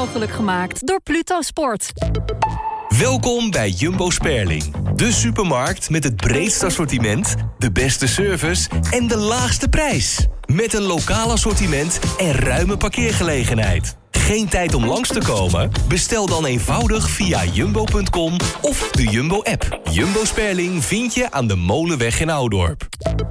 mogelijk gemaakt door Pluto Sport. Welkom bij Jumbo Sperling. De supermarkt met het breedste assortiment, de beste service en de laagste prijs. Met een lokaal assortiment en ruime parkeergelegenheid. Geen tijd om langs te komen? Bestel dan eenvoudig via jumbo.com of de Jumbo-app. Jumbo Sperling vind je aan de Molenweg in Oudorp.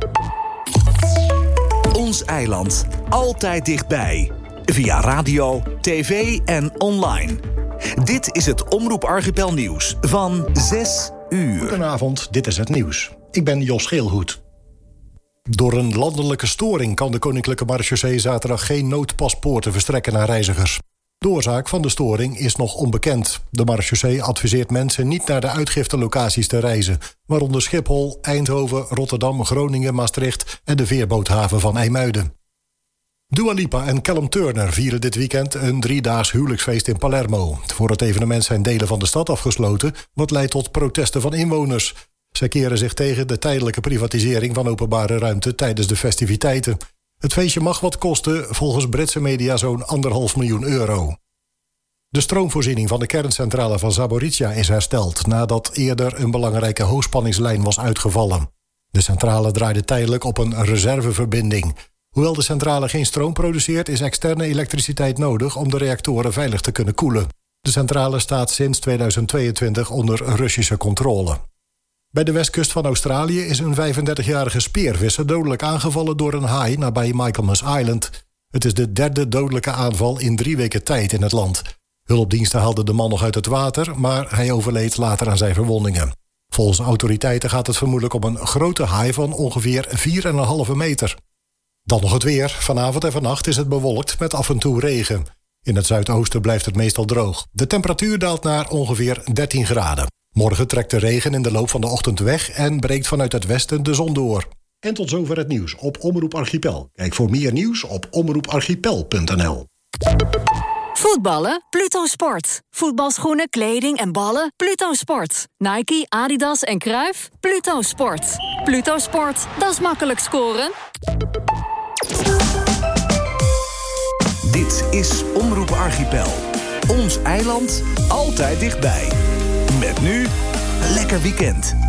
Ons eiland. Altijd dichtbij. Via radio, tv en online. Dit is het Omroep Archipel nieuws van 6 uur. Goedenavond, dit is het nieuws. Ik ben Jos Geelhoed. Door een landelijke storing kan de Koninklijke Marechaussee zaterdag geen noodpaspoorten verstrekken aan reizigers. De oorzaak van de storing is nog onbekend. De Marechaussee adviseert mensen niet naar de uitgiftelocaties te reizen, waaronder Schiphol, Eindhoven, Rotterdam, Groningen, Maastricht en de veerboothaven van IJmuiden. Dua Lipa en Callum Turner vieren dit weekend een 3-daags huwelijksfeest in Palermo. Voor het evenement zijn delen van de stad afgesloten, wat leidt tot protesten van inwoners. Zij keren zich tegen de tijdelijke privatisering van openbare ruimte tijdens de festiviteiten. Het feestje mag wat kosten, volgens Britse media zo'n €1,5 miljoen. De stroomvoorziening van de kerncentrale van Zaporizhzhia is hersteld, nadat eerder een belangrijke hoogspanningslijn was uitgevallen. De centrale draaide tijdelijk op een reserveverbinding. Hoewel de centrale geen stroom produceert, is externe elektriciteit nodig om de reactoren veilig te kunnen koelen. De centrale staat sinds 2022 onder Russische controle. Bij de westkust van Australië is een 35-jarige speervisser dodelijk aangevallen door een haai nabij Michaelmas Island. Het is de derde dodelijke aanval in 3 weken tijd in het land. Hulpdiensten haalden de man nog uit het water, maar hij overleed later aan zijn verwondingen. Volgens autoriteiten gaat het vermoedelijk om een grote haai van ongeveer 4,5 meter. Dan nog het weer. Vanavond en vannacht is het bewolkt met af en toe regen. In het zuidoosten blijft het meestal droog. De temperatuur daalt naar ongeveer 13 graden. Morgen trekt de regen in de loop van de ochtend weg en breekt vanuit het westen de zon door. En tot zover het nieuws op Omroep Archipel. Kijk voor meer nieuws op omroeparchipel.nl. Voetballen? Pluto Sport. Voetbalschoenen, kleding en ballen? Pluto Sport. Nike, Adidas en Cruijff? Pluto Sport. Pluto Sport, dat is makkelijk scoren. Dit is Omroep Archipel. Ons eiland, altijd dichtbij. Met nu, lekker weekend.